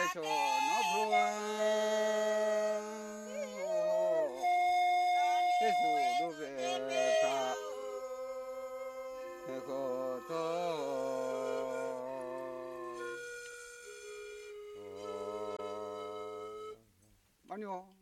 so no bua Yesu do be ka ko to 아니요.